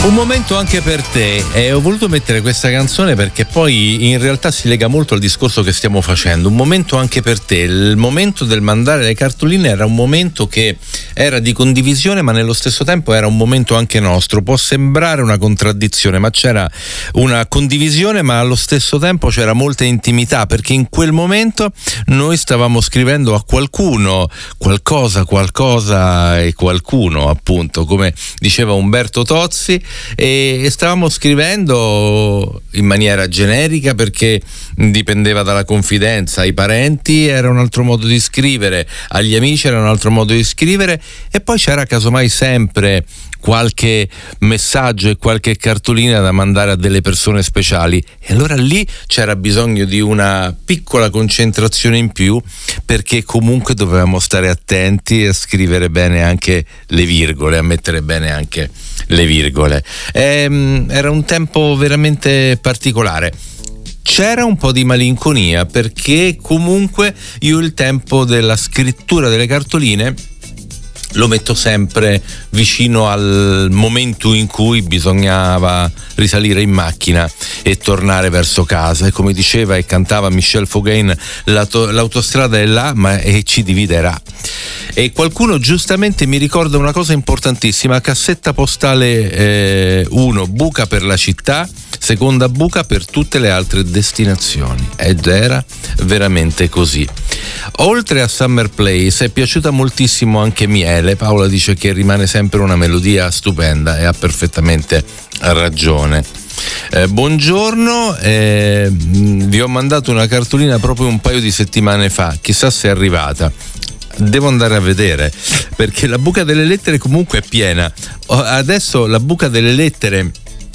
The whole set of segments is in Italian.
Un momento anche per te, e ho voluto mettere questa canzone perché poi in realtà si lega molto al discorso che stiamo facendo. Un momento anche per te, il momento del mandare le cartoline era un momento che era di condivisione, ma nello stesso tempo era un momento anche nostro. Può sembrare una contraddizione, ma c'era una condivisione, ma allo stesso tempo c'era molta intimità, perché in quel momento noi stavamo scrivendo a qualcuno, qualcosa e qualcuno, appunto, come diceva Umberto Tozzi. E stavamo scrivendo in maniera generica perché dipendeva dalla confidenza. Ai parenti era un altro modo di scrivere, agli amici era un altro modo di scrivere, e poi c'era casomai sempre qualche messaggio e qualche cartolina da mandare a delle persone speciali, e allora lì c'era bisogno di una piccola concentrazione in più, perché comunque dovevamo stare attenti a scrivere bene anche le virgole, a mettere bene anche le virgole. Era un tempo veramente particolare. C'era un po' di malinconia, perché comunque io il tempo della scrittura delle cartoline lo metto sempre vicino al momento in cui bisognava risalire in macchina e tornare verso casa, e come diceva e cantava Michel Fugain, l'autostrada è là e ci dividerà. E qualcuno giustamente mi ricorda una cosa importantissima: cassetta postale 1, buca per la città, seconda buca per tutte le altre destinazioni, ed era veramente così. Oltre a Summer Place è piaciuta moltissimo anche Miele. Paola dice che rimane sempre una melodia stupenda, e ha perfettamente ragione. Buongiorno, vi ho mandato una cartolina proprio un paio di settimane fa, chissà se è arrivata. Devo andare a vedere, perché la buca delle lettere comunque è piena. Adesso la buca delle lettere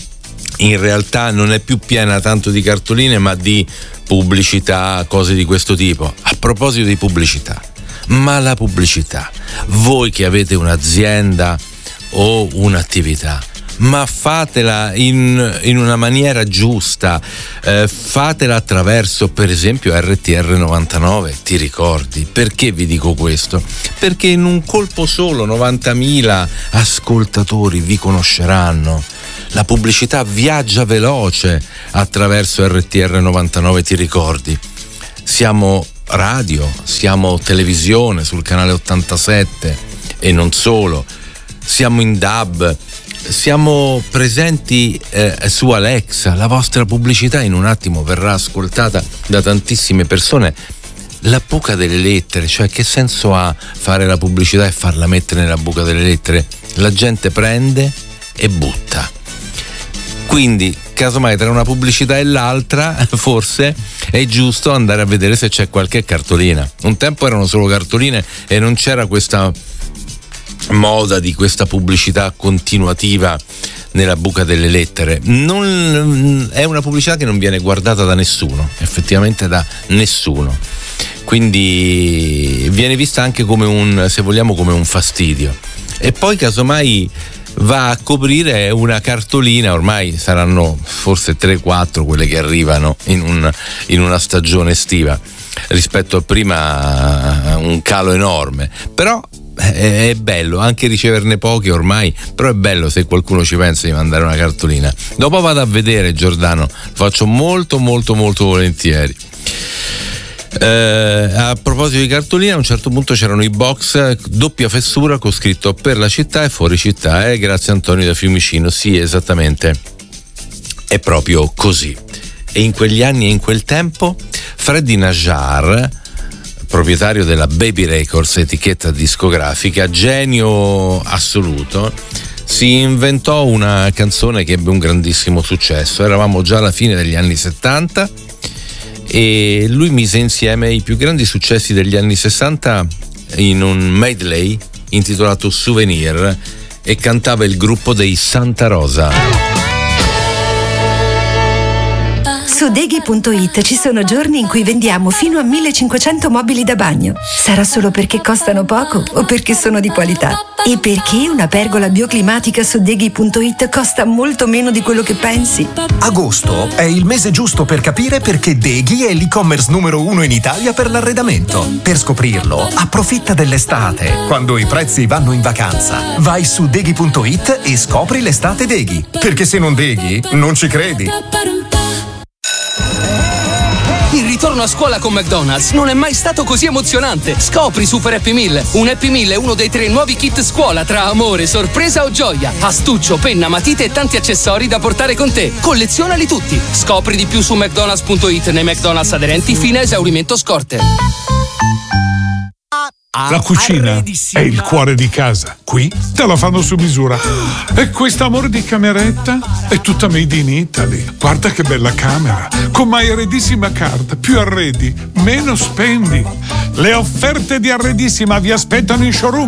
in realtà non è più piena tanto di cartoline, ma di pubblicità, cose di questo tipo. A proposito di pubblicità, ma la pubblicità, voi che avete un'azienda o un'attività, ma fatela in una maniera giusta, fatela attraverso per esempio RTR 99, ti ricordi? Perché vi dico questo? Perché in un colpo solo 90.000 ascoltatori vi conosceranno. La pubblicità viaggia veloce attraverso RTR 99, ti ricordi? Siamo radio, siamo televisione sul canale 87 e non solo, siamo in DAB, siamo presenti su Alexa. La vostra pubblicità in un attimo verrà ascoltata da tantissime persone. La buca delle lettere, cioè che senso ha fare la pubblicità e farla mettere nella buca delle lettere? La gente prende e butta. Quindi, casomai tra una pubblicità e l'altra, forse è giusto andare a vedere se c'è qualche cartolina. Un tempo erano solo cartoline e non c'era questa moda di questa pubblicità continuativa nella buca delle lettere. È una pubblicità che non viene guardata da nessuno, effettivamente da nessuno. Quindi viene vista anche come se vogliamo, come un fastidio. E poi casomai va a coprire una cartolina, ormai saranno forse 3-4 quelle che arrivano in una stagione estiva, rispetto a prima un calo enorme. Però è bello anche riceverne poche ormai, però è bello se qualcuno ci pensa di mandare una cartolina. Dopo vado a vedere, Giordano, lo faccio molto molto molto volentieri. A proposito di cartolina, a un certo punto c'erano i box doppia fessura con scritto per la città e fuori città, grazie Antonio da Fiumicino. Sì, esattamente, è proprio così. E in quegli anni e in quel tempo Freddy Najjar, proprietario della Baby Records, etichetta discografica, genio assoluto, si inventò una canzone che ebbe un grandissimo successo. Eravamo già alla fine degli anni 70 e lui mise insieme i più grandi successi degli anni 60 in un medley intitolato Souvenir, e cantava il gruppo dei Santa Rosa. Su Deghi.it ci sono giorni in cui vendiamo fino a 1500 mobili da bagno. Sarà solo perché costano poco o perché sono di qualità? E perché una pergola bioclimatica su Deghi.it costa molto meno di quello che pensi? Agosto è il mese giusto per capire perché Deghi è l'e-commerce numero 1 in Italia per l'arredamento. Per scoprirlo, approfitta dell'estate, quando i prezzi vanno in vacanza. Vai su Deghi.it e scopri l'estate Deghi. Perché se non Deghi, non ci credi. Il ritorno a scuola con McDonald's non è mai stato così emozionante. Scopri Super Happy Meal. Un Happy Meal è uno dei 3 nuovi kit scuola tra amore, sorpresa o gioia. Astuccio, penna, matite e tanti accessori da portare con te. Collezionali tutti. Scopri di più su McDonald's.it nei McDonald's aderenti fino a esaurimento scorte. La cucina è il cuore di casa. Qui te la fanno su misura. E questo amore di cameretta è tutta made in Italy. Guarda che bella camera. Con My Arredissima Card. Più arredi, meno spendi. Le offerte di Arredissima vi aspettano in showroom.